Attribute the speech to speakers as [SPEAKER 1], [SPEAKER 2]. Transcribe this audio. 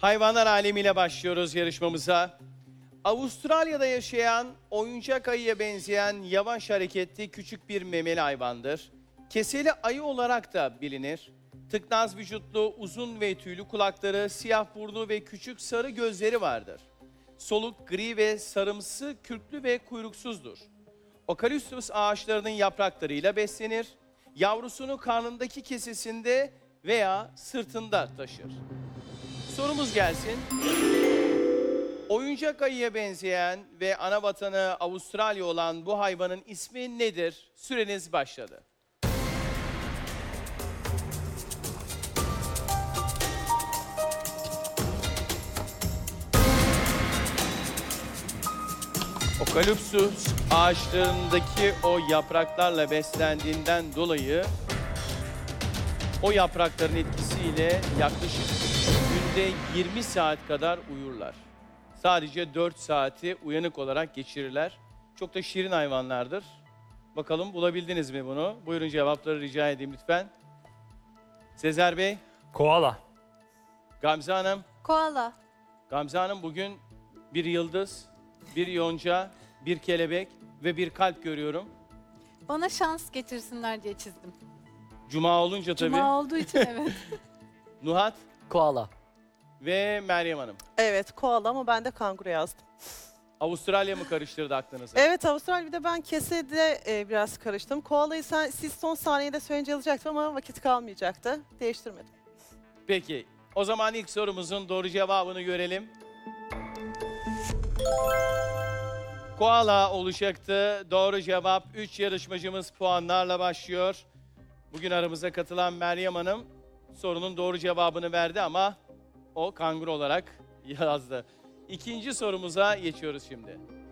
[SPEAKER 1] Hayvanlar alemiyle başlıyoruz yarışmamıza. Avustralya'da yaşayan, oyuncak ayıya benzeyen yavaş hareketli küçük bir memeli hayvandır. Keseli ayı olarak da bilinir. Tıknaz vücutlu, uzun ve tüylü kulakları, siyah burnu ve küçük sarı gözleri vardır. Soluk, gri ve sarımsı, kürklü ve kuyruksuzdur. Okalüstüs ağaçlarının yapraklarıyla beslenir. Yavrusunu karnındaki kesesinde veya sırtında taşır. Sorumuz gelsin. Oyuncak ayıya benzeyen ve ana vatanı Avustralya olan bu hayvanın ismi nedir? Süreniz başladı. Okalüpsüs ağaçlarındaki o yapraklarla beslendiğinden dolayı o yaprakların etkisiyle yaklaşık günde 20 saat kadar uyurlar. Sadece 4 saati uyanık olarak geçirirler. Çok da şirin hayvanlardır. Bakalım bulabildiniz mi bunu? Buyurun cevapları rica edeyim lütfen. Sezer Bey,
[SPEAKER 2] Koala.
[SPEAKER 1] Gamze Hanım.
[SPEAKER 3] Koala.
[SPEAKER 1] Gamze Hanım bugün bir yıldız, bir yonca, bir kelebek ve bir kalp görüyorum.
[SPEAKER 3] Bana şans getirsinler diye çizdim.
[SPEAKER 1] Cuma olunca tabii.
[SPEAKER 3] Cuma olduğu için evet.
[SPEAKER 1] Nuhat
[SPEAKER 4] Koala.
[SPEAKER 1] ve Meryem Hanım.
[SPEAKER 5] Evet, koala ama ben de kanguru yazdım.
[SPEAKER 1] Avustralya mı karıştırdı aklınıza?
[SPEAKER 5] Evet, Avustralya bir de ben kesede biraz karıştım. Koalayı siz son saniyede söyleyince alacaktım ama vakit kalmayacaktı. Değiştirmedim.
[SPEAKER 1] Peki, o zaman ilk sorumuzun doğru cevabını görelim. Koala olacaktı. Doğru cevap. 3 yarışmacımız puanlarla başlıyor. Bugün aramıza katılan Meryem Hanım sorunun doğru cevabını verdi ama o kanguru olarak yazdı. İkinci sorumuza geçiyoruz şimdi.